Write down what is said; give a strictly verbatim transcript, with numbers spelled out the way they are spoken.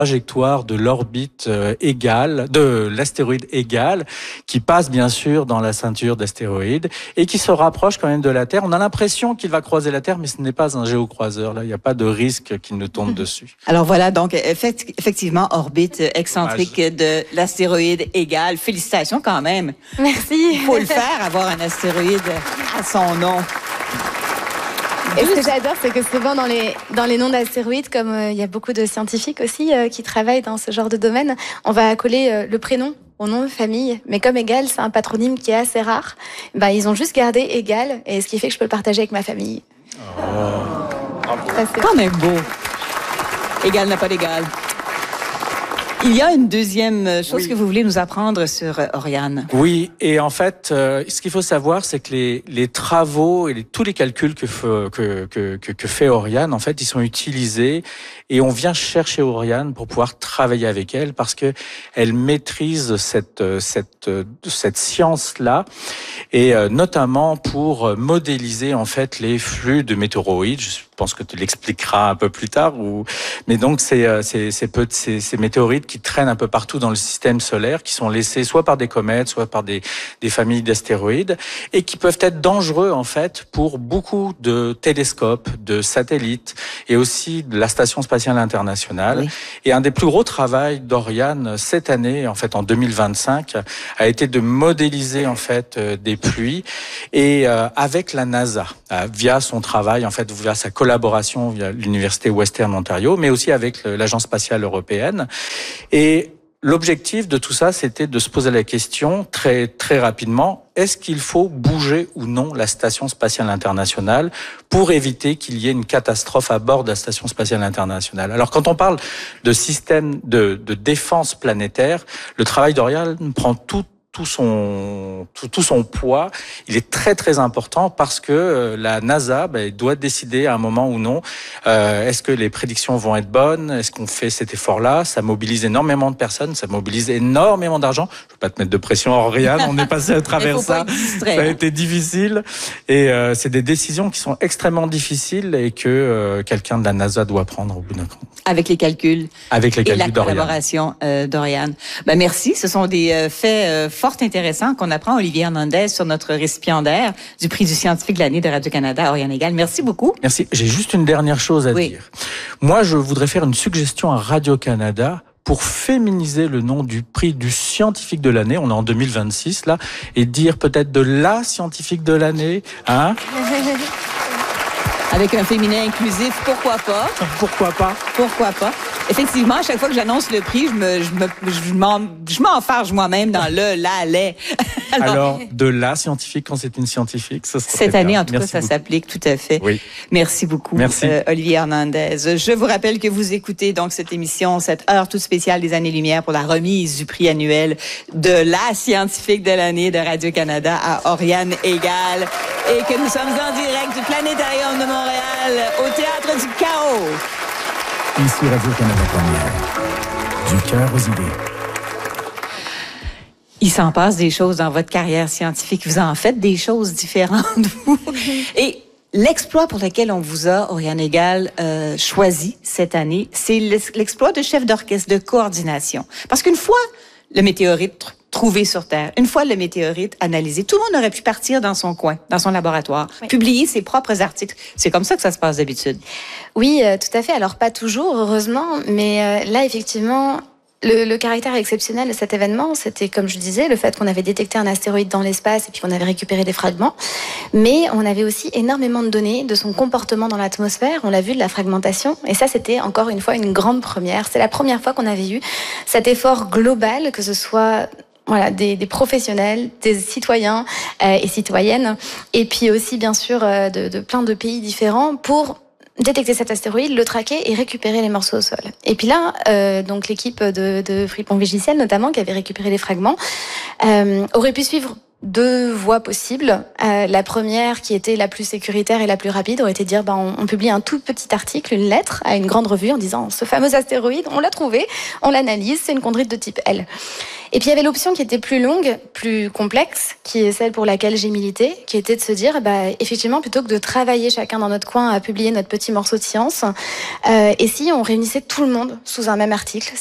trajectoire de l'orbite euh, égale, de l'astéroïde égale, qui passe bien sûr dans la ceinture d'astéroïdes et qui se rapproche quand même de la Terre. On a l'impression qu'il va croiser la Terre, mais ce n'est pas un géocroiseur. Là, il n'y a pas de risque qu'il ne tombe dessus. Alors voilà, donc effectivement, orbite excentrique ah, je... de l'astéroïde égale. Félicitations quand même. Merci. Il faut le faire, avoir un astéroïde à son nom. Et ce que j'adore, c'est que souvent dans les, dans les noms d'astéroïdes, comme euh, il y a beaucoup de scientifiques aussi euh, qui travaillent dans ce genre de domaine, on va accoler euh, le prénom au nom de famille. Mais comme Égal, c'est un patronyme qui est assez rare, ben, ils ont juste gardé Égal, et ce qui fait que je peux le partager avec ma famille. Oh. Ça, c'est quand même beau. Égal n'a pas d'égal. Il y a une deuxième chose oui. que vous voulez nous apprendre sur Oriane. Oui, et en fait, euh, ce qu'il faut savoir, c'est que les, les travaux et les, tous les calculs que, que, que, que, que fait Oriane, en fait, ils sont utilisés et on vient chercher Oriane pour pouvoir travailler avec elle parce que elle maîtrise cette, cette, cette science-là et euh, notamment pour modéliser en fait les flux de météoroïdes. Je pense que tu l'expliqueras un peu plus tard. Ou... Mais donc, c'est ces, ces, ces, ces météorites qui traînent un peu partout dans le système solaire, qui sont laissés soit par des comètes, soit par des, des familles d'astéroïdes, et qui peuvent être dangereux, en fait, pour beaucoup de télescopes, de satellites, et aussi de la Station spatiale internationale. Oui. Et un des plus gros travaux d'Oriane cette année, en fait, en deux mille vingt-cinq, a été de modéliser, en fait, des pluies, et euh, avec la NASA, euh, via son travail, en fait, via sa collaboration via l'Université Western Ontario, mais aussi avec l'Agence spatiale européenne. Et l'objectif de tout ça, c'était de se poser la question très très rapidement, est-ce qu'il faut bouger ou non la Station spatiale internationale pour éviter qu'il y ait une catastrophe à bord de la Station spatiale internationale? Alors quand on parle de système de, de défense planétaire, le travail d'Oriane prend tout tout son tout, tout son poids. Il est très très important parce que la NASA ben, doit décider à un moment ou non euh, est-ce que les prédictions vont être bonnes, est-ce qu'on fait cet effort-là. Ça mobilise énormément de personnes, ça mobilise énormément d'argent. Je ne veux pas te mettre de pression, Oriane, on est passé à travers ça. Ça a été difficile et euh, c'est des décisions qui sont extrêmement difficiles et que euh, quelqu'un de la NASA doit prendre au bout d'un compte. Avec les calculs. Avec les calculs et la collaboration euh, d'Oriane. Ben merci, ce sont des euh, faits euh, fort intéressants qu'on apprend Olivier Hernandez sur notre récipiendaire du prix du scientifique de l'année de Radio-Canada, Oriane Égal. Merci beaucoup. Merci. J'ai juste une dernière chose à oui. dire. Moi, je voudrais faire une suggestion à Radio-Canada pour féminiser le nom du prix du scientifique de l'année, on est en deux mille vingt-six là, et dire peut-être de la scientifique de l'année, hein? Avec un féminin inclusif, pourquoi pas? Pourquoi pas? Pourquoi pas? Effectivement, à chaque fois que j'annonce le prix, je me, je me, je m'en, je m'enfarge moi-même dans le, la, les. Alors, Alors, de la scientifique quand c'est une scientifique, ça serait cette année, en tout Merci cas, ça beaucoup. s'applique tout à fait. Oui. Merci beaucoup, Merci. Euh, Olivier Hernandez. Je vous rappelle que vous écoutez donc cette émission, cette heure toute spéciale des Années-Lumière pour la remise du prix annuel de la scientifique de l'année de Radio-Canada à Oriane Égal et que nous sommes en direct du Planétarium de Montréal au Théâtre du Chaos. Ici Radio-Canada Première. Du cœur aux idées. Il s'en passe des choses dans votre carrière scientifique. Vous en faites des choses différentes, vous. Et l'exploit pour lequel on vous a, Oriane Égal, euh, choisi cette année, c'est l'exploit de chef d'orchestre de coordination. Parce qu'une fois le météorite trouvé sur Terre, une fois le météorite analysé, tout le monde aurait pu partir dans son coin, dans son laboratoire, oui. publier ses propres articles. C'est comme ça que ça se passe d'habitude. Oui, euh, tout à fait. Alors, pas toujours, heureusement, mais euh, là, effectivement... Le, le caractère exceptionnel de cet événement, c'était, comme je disais, le fait qu'on avait détecté un astéroïde dans l'espace et puis qu'on avait récupéré des fragments. Mais on avait aussi énormément de données de son comportement dans l'atmosphère. On l'a vu, de la fragmentation. Et ça, c'était encore une fois une grande première. C'est la première fois qu'on avait eu cet effort global, que ce soit... Voilà, des, des professionnels, des citoyens euh, et citoyennes, et puis aussi, bien sûr, euh, de, de plein de pays différents pour... détecter cet astéroïde, le traquer et récupérer les morceaux au sol. Et puis là, euh, donc l'équipe de, de Fripon Vigiciel, notamment, qui avait récupéré les fragments, euh, aurait pu suivre deux voies possibles. Euh, la première, qui était la plus sécuritaire et la plus rapide, aurait été de dire ben, on, on publie un tout petit article, une lettre à une grande revue en disant ce fameux astéroïde, on l'a trouvé, on l'analyse, c'est une chondrite de type L. Et puis il y avait l'option qui était plus longue, plus complexe, qui est celle pour laquelle j'ai milité, qui était de se dire bah, effectivement, plutôt que de travailler chacun dans notre coin à publier notre petit morceau de science, euh, et si on réunissait tout le monde sous un même article,